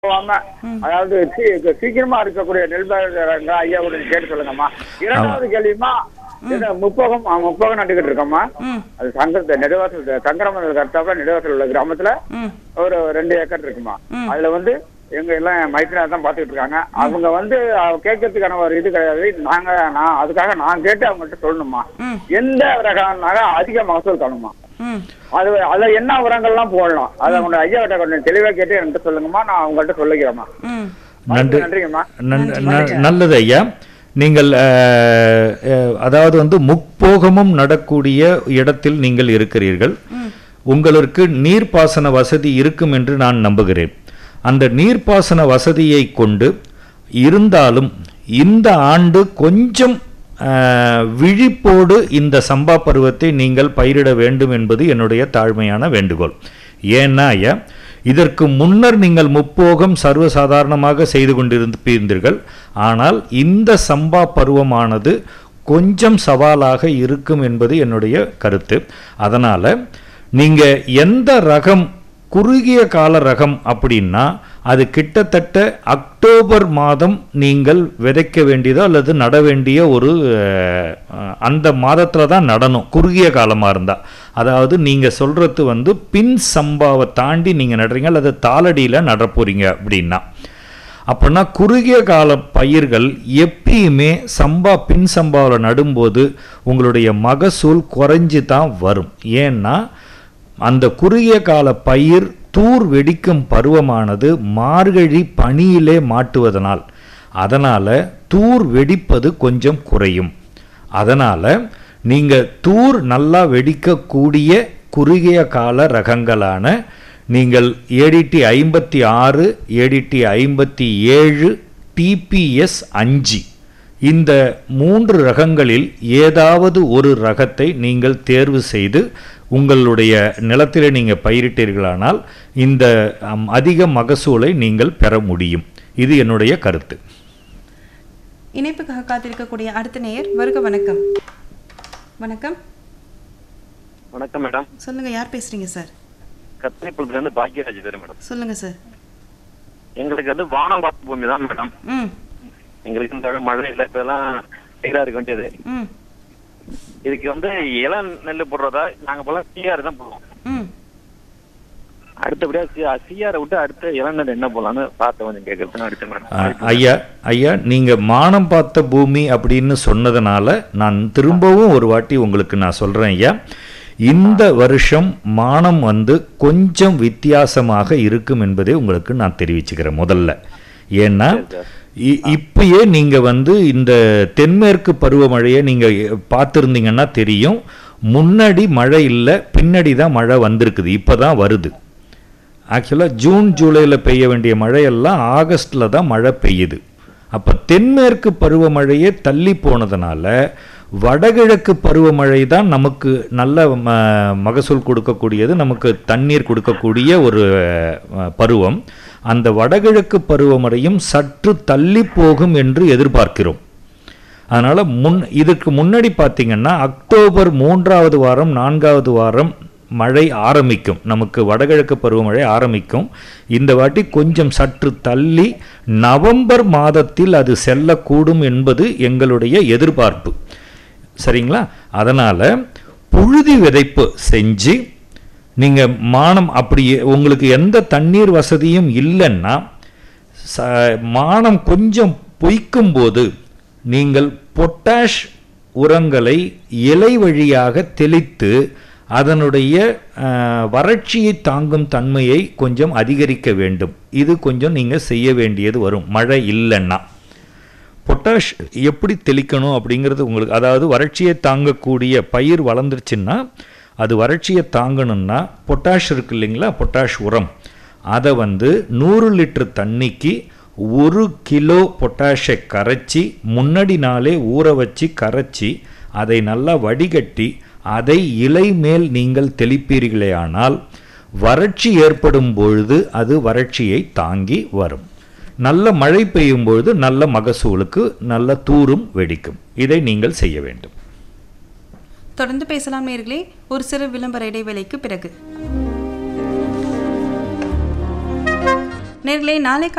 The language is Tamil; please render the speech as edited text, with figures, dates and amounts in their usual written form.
போகாம அதாவது சீக்கிரமா இருக்கக்கூடிய நெல் பயிர்கள் ஐயா கூட கேட்டு சொல்லுங்கம்மா. இரண்டாவது கேள்விமா, முப்போகம் நட்டுக்கிட்டு இருக்கோம்மா. அது சங்கத்தை நெடுவாசல் சங்கரமண்டல கர்த்தாப்புல நெடுவாசல் உள்ள கிராமத்துல ஒரு 2 ஏக்கர் இருக்குமா. அதுல வந்து எங்க எல்லாம் மைத்திரா தான் பாத்துக்கிட்டு இருக்காங்க. அவங்க கேட்கறதுக்கான ஒரு இது கிடையாது. நான் அதுக்காக நான் கேட்டு அவங்கள்ட்ட சொல்லணுமா, எந்த ரகம்னால அதிக மகசூல் காணுமா, அதுல என்ன உரங்கள்லாம் போடலாம், அதை அவங்க ஐயா கிட்ட கொஞ்சம் தெளிவா கேட்டு என்கிட்ட சொல்லுங்கம்மா. நான் அவங்கள்ட்ட சொல்லிக்கிறேம்மா. நன்றிங்கம்மா. நல்லது ஐயா. நீங்கள் அதாவது முப்போகமும் நடக்கூடிய இடத்தில் நீங்கள் இருக்கிறீர்கள். உங்களுக்கு நீர்ப்பாசன வசதி இருக்கும் என்று நான் நம்புகிறேன். அந்த நீர்ப்பாசன வசதியை கொண்டு இருந்தாலும் இந்த ஆண்டு கொஞ்சம் விழிப்போடு இந்த சம்பா பருவத்தை நீங்கள் பயிரிட வேண்டும் என்பது என்னுடைய தாழ்மையான வேண்டுகோள். ஏன்னா ஐயா, இதற்கு முன்னர் நீங்கள் முப்போகம் சர்வசாதாரணமாக செய்து கொண்டிருப்பீர்கள். ஆனால் இந்த சம்பா பருவமானது கொஞ்சம் சவாலாக இருக்கும் என்பது என்னுடைய கருத்து. அதனால் நீங்கள் எந்த ரகம், குறுகிய கால ரகம் அப்படின்னா அது கிட்டத்தட்ட அக்டோபர் மாதம் நீங்கள் விதைக்க வேண்டியதோ அல்லது நட வேண்டிய ஒரு அந்த மாதத்தில் தான் நடணும், குறுகிய காலமாக இருந்தால். அதாவது நீங்கள் சொல்கிறது பின் சம்பாவை தாண்டி நீங்கள் நடுறீங்க அல்லது தாளடியில் நட போகிறீங்க அப்படின்னா குறுகிய கால பயிர்கள் எப்பயுமே சம்பா பின் சம்பாவில் நடும்போது உங்களுடைய மகசூல் குறைஞ்சி தான் வரும். ஏன்னா அந்த குறுகிய கால பயிர் தூர் வெடிக்கும் பருவமானது மார்கழி பனியிலே மாட்டுவதனால் அதனால் தூர் வெடிப்பது கொஞ்சம் குறையும். அதனால் நீங்கள் தூர் நல்லா வெடிக்கக்கூடிய குறுகிய கால ரகங்களான நீங்கள் ADT 56, ADT 57, TPS 5 இந்த 3 ரகங்களில் ஏதாவது ஒரு ரகத்தை நீங்கள் தேர்வு செய்து உங்களுடைய நிலத்திலே நீங்கள் பயிரிட்டீர்களானால் இந்த அதிக மகசூலை நீங்கள் பெற முடியும். இது என்னுடைய கருத்து. இணைப்புக்காக காத்திருக்கக்கூடிய அடுத்த நேயர் வருக. வணக்கம். வணக்கம். வணக்கம் மேடம். சொல்லுங்க, யார் பேசுறீங்க சார்? கத்தனைப்புலத்துல இருந்து பாக்கியராஜ் பேரு மேடம். சொல்லுங்க சார். எங்களுக்கு வானம் பார்த்த பூமி தான் மேடம். எங்களுக்கு இந்த மழை இல்லை, இப்பெல்லாம் வெயிலா இருக்க வேண்டியது. இதுக்கு இளம் நெல் போடுறதா நாங்க போல சிஆர் தான் போடுவோம். அடுத்தபடியா சிஆரை விட்டு அடுத்த இளம் நெல் என்ன போடலான்னு பார்த்து கொஞ்சம் கேட்கறது அடுத்த மேடம். ஐயா, நீங்க மானம் பார்த்த பூமி அப்படின்னு சொன்னதுனால நான் திரும்பவும் ஒரு வாட்டி உங்களுக்கு நான் சொல்றேன் ஐயா. இந்த வருஷம் மானம் கொஞ்சம் வித்தியாசமாக இருக்கும் என்பதை உங்களுக்கு நான் தெரிவிச்சுக்கிறேன் முதல்ல. ஏன்னா இப்பயே நீங்க இந்த தென்மேற்கு பருவமழையை நீங்க பார்த்துருந்தீங்கன்னா தெரியும். முன்னாடி மழை இல்லை, பின்னாடி தான் மழை வந்திருக்குது, இப்போதான் வருது. ஆக்சுவலாக ஜூன் ஜூலையில் பெய்ய வேண்டிய மழையெல்லாம் ஆகஸ்டில் தான் மழை பெய்யுது. அப்போ தென்மேற்கு பருவமழையே தள்ளி போனதுனால வடகிழக்கு பருவமழை தான் நமக்கு நல்ல மகசூல் கொடுக்கக்கூடியது, நமக்கு தண்ணீர் கொடுக்கக்கூடிய ஒரு பருவம். அந்த வடகிழக்கு பருவமழையும் சற்று தள்ளி போகும் என்று எதிர்பார்க்கிறோம். அதனால் இதுக்கு முன்னாடி பார்த்திங்கன்னா அக்டோபர் 3வது வாரம் 4வது வாரம் மழை ஆரம்பிக்கும், நமக்கு வடகிழக்கு பருவமழை ஆரம்பிக்கும். இந்த வாட்டி கொஞ்சம் சற்று தள்ளி நவம்பர் மாதத்தில் அது செல்லக்கூடும் என்பது எங்களுடைய எதிர்பார்ப்பு. சரிங்களா? அதனால் புழுதி விதைப்பு செஞ்சு நீங்கள் மானம் அப்படியே உங்களுக்கு எந்த தண்ணீர் வசதியும் இல்லைன்னா மானம் கொஞ்சம் பொய்க்கும் போது நீங்கள் பொட்டாஷ் உரங்களை இலை வழியாக தெளித்து அதனுடைய வறட்சியை தாங்கும் தன்மையை கொஞ்சம் அதிகரிக்க வேண்டும். இது கொஞ்சம் நீங்கள் செய்ய வேண்டியது வரும் மழை இல்லைன்னா. பொட்டாஷ் எப்படி தெளிக்கணும் அப்படிங்கிறது உங்களுக்கு, அதாவது வறட்சியை தாங்கக்கூடிய பயிர் வளர்ந்துருச்சுன்னா அது வறட்சியை தாங்கணும்னா பொட்டாஷ் இருக்கு இல்லைங்களா, பொட்டாஷ் உரம், அதை 100 லிட்டர் தண்ணிக்கு 1 கிலோ பொட்டாஷை கரைச்சி முன்னாடி நாளே ஊற வச்சு கரைச்சி அதை நல்லா வடிகட்டி அதை இலை மேல் நீங்கள் தெளிப்பீர்களே ஆனால் வறட்சி ஏற்படும் பொழுது அது வறட்சியை தாங்கி வரும். நல்ல மழை பெய்யும் பொழுது நல்ல மகசூலுக்கு நல்ல தூரும் வெடிக்கும். இதை நீங்கள் செய்ய வேண்டும். தொடர்ந்து பேசலாம் நேயர்களே, ஒரு சிறு விளம்பர இடைவேளைக்கு பிறகு. நேர்களே நாளை